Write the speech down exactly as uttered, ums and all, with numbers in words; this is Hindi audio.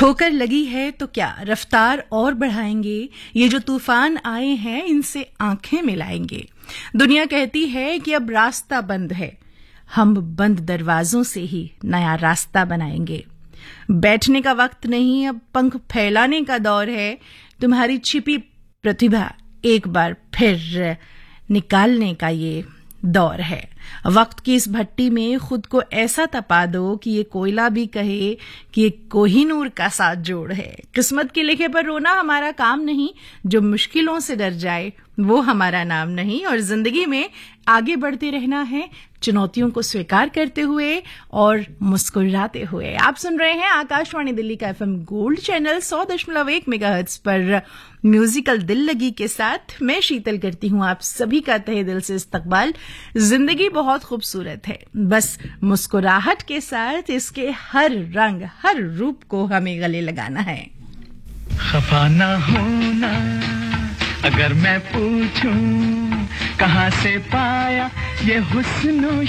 ठोकर लगी है तो क्या रफ्तार और बढ़ाएंगे, ये जो तूफान आए हैं इनसे आंखें मिलाएंगे। दुनिया कहती है कि अब रास्ता बंद है, हम बंद दरवाजों से ही नया रास्ता बनाएंगे। बैठने का वक्त नहीं, अब पंख फैलाने का दौर है। तुम्हारी छिपी प्रतिभा एक बार फिर निकालने का ये दौर है। वक्त की इस भट्टी में खुद को ऐसा तपा दो कि ये कोयला भी कहे कि ये कोहिनूर का साथ जोड़ है। किस्मत के लिखे पर रोना हमारा काम नहीं, जो मुश्किलों से डर जाए वो हमारा नाम नहीं। और जिंदगी में आगे बढ़ते रहना है, चुनौतियों को स्वीकार करते हुए और मुस्कुराते हुए। आप सुन रहे हैं आकाशवाणी दिल्ली का एफएम गोल्ड चैनल सौ दशमलव एक मेगाहर्ट्ज पर म्यूजिकल दिल लगी के साथ मैं शीतल करती हूँ आप सभी का तहे दिल से इस्तकबाल। जिंदगी बहुत खूबसूरत है, बस मुस्कुराहट के साथ इसके हर रंग हर रूप को हमें गले लगाना है। खफा ना होना अगर मैं पूछूं कहाँ से पाया ये हुस्न